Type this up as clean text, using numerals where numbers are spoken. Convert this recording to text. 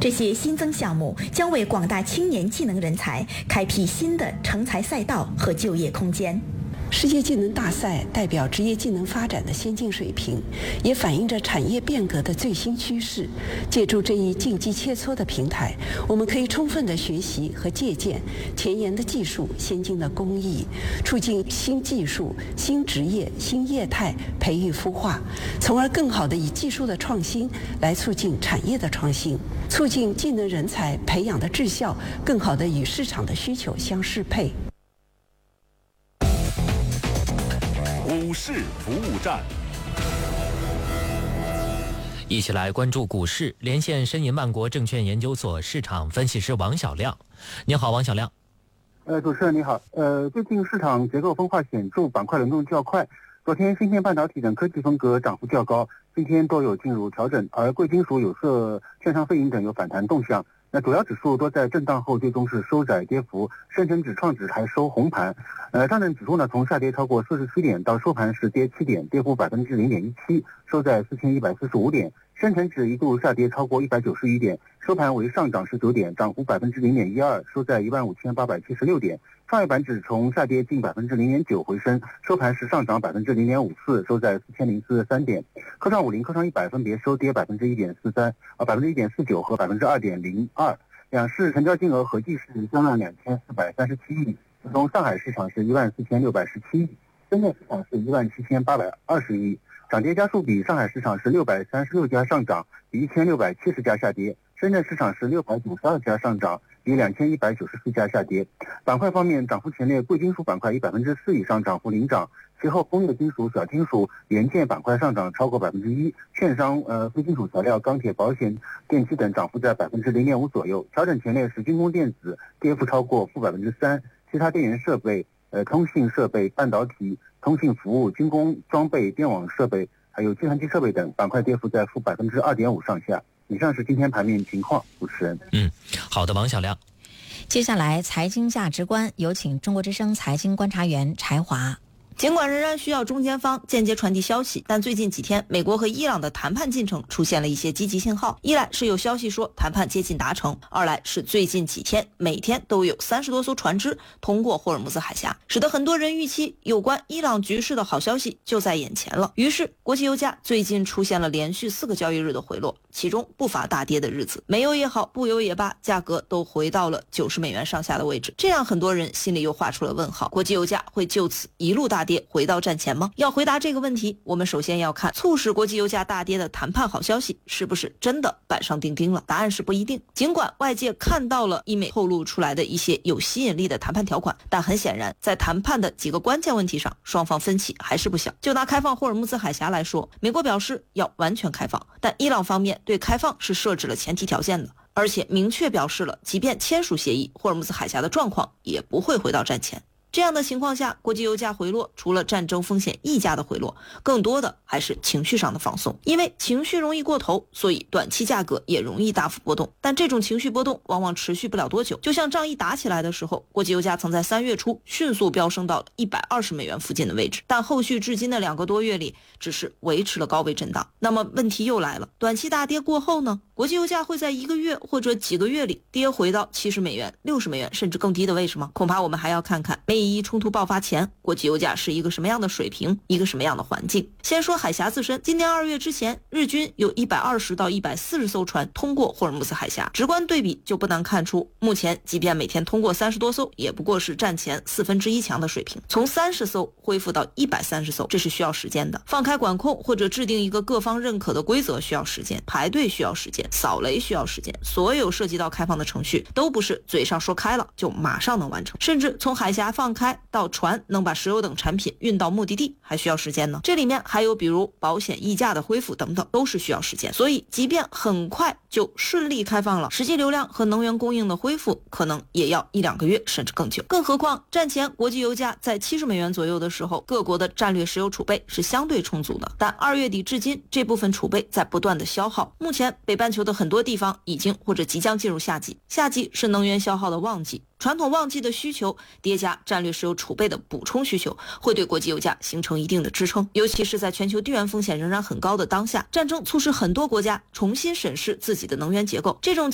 这些新增项目将为广大青年技能人才开辟新的成才赛道和就业空间。 世界技能大赛代表职业技能发展的先进水平，也反映着产业变革的最新趋势。借助这一竞技切磋的平台，我们可以充分地学习和借鉴前沿的技术、先进的工艺，促进新技术、新职业、新业态培育孵化，从而更好地以技术的创新来促进产业的创新，促进技能人才培养的质效更好地与市场的需求相适配。 股市服务站， 一起来关注股市。连线申银万国证券研究所市场分析师王小亮。你好，王小亮。 主持人你好。最近市场结构分化显著，板块轮动较快。昨天芯片、半导体等科技风格涨幅较高，今天都有进入调整，而贵金属、有色、券商、非银等有反弹动向。那主要指数都在震荡后最终是收窄跌幅，深成指、创指还收红盘。上证指数呢从下跌超过47点到收盘是跌7点，跌幅0.17%，收在4145点。深成指一度下跌超过191点，收盘为上涨19点，涨幅0.12%，收在15876点。创业板指从下跌近0.9%回升，收盘是上涨0.54%，收在4043点。科创50、科创100分别收跌1.43%、1.49%和2.02%。两市成交金额合计是3万2437亿，其中上海市场是14617亿，深圳市场是17820亿。涨跌家数比，上海市场是636家上涨，比1670家下跌；深圳市场是692家上涨，比2194家下跌。板块方面，涨幅前列贵金属板块以4%以上涨幅领涨，其后工业金属、小金属、元件板块上涨超过1%，券商、非金属材料、钢铁、保险、电气等涨幅在0.5%左右。调整前列是军工电子，跌幅超过-3%，其他电源设备、通信设备、半导体、通信服务、军工装备、电网设备，还有计算机设备等板块跌幅在-2.5%上下。以上是今天盘面情况，主持人。 好的，王小亮。 接下来财经价值观，有请中国之声财经观察员柴华。 尽管仍然需要中间方间接传递消息，但最近几天美国和伊朗的谈判进程出现了一些积极信号。一来是有消息说谈判接近达成，二来是最近几天每天都有30多艘船只通过霍尔木兹海峡，使得很多人预期有关伊朗局势的好消息就在眼前了。于是国际油价最近出现了连续4个交易日的回落，其中不乏大跌的日子，煤油也好，布油也罢，价格都回到了90美元上下的位置，这让很多人心里又画出了问号，国际油价会就此一路大跌回到战前吗？要回答这个问题，我们首先要看促使国际油价大跌的谈判好消息是不是真的板上钉钉了。答案是不一定。尽管外界看到了英美透露出来的一些有吸引力的谈判条款，但很显然在谈判的几个关键问题上，双方分歧还是不小。就拿开放霍尔木兹海峡来说，美国表示要完全开放，但伊朗方面对开放是设置了前提条件的，而且明确表示了即便签署协议，霍尔木兹海峡的状况也不会回到战前。这样的情况下，国际油价回落，除了战争风险溢价的回落，更多的还是情绪上的放松。因为情绪容易过头，所以短期价格也容易大幅波动。但这种情绪波动往往持续不了多久。就像仗一打起来的时候，国际油价曾在3月初迅速飙升到了120美元附近的位置，但后续至今的2个多月里，只是维持了高位震荡。那么问题又来了，短期大跌过后呢？国际油价会在1个月或者几个月里跌回到70美元、60美元甚至更低的位置吗？恐怕我们还要看看美伊冲突爆发前，国际油价是一个什么样的水平，一个什么样的环境。先说海峡自身，今年2月之前，日均有120到140艘船通过霍尔木兹海峡，直观对比就不难看出，目前即便每天通过30多艘，也不过是战前1/4强的水平。从30艘恢复到130艘，这是需要时间的。放开管控或者制定一个各方认可的规则需要时间，排队需要时间，扫雷需要时间，所有涉及到开放的程序都不是嘴上说开了就马上能完成，甚至从海峡放开到船能把石油等产品运到目的地还需要时间呢。这里面还有比如保险溢价的恢复等等，都是需要时间。所以即便很快就顺利开放了，实际流量和能源供应的恢复可能也要1-2个月甚至更久。更何况战前国际油价在70美元左右的时候，各国的战略石油储备是相对充足的，但2月底至今，这部分储备在不断的消耗。目前北半球的很多地方已经或者即将进入夏季，夏季是能源消耗的旺季，传统旺季的需求叠加战略石油储备的补充需求，会对国际油价形成一定的支撑。尤其是在全球地缘风险仍然很高的当下，战争促使很多国家重新审视自己的能源结构，这种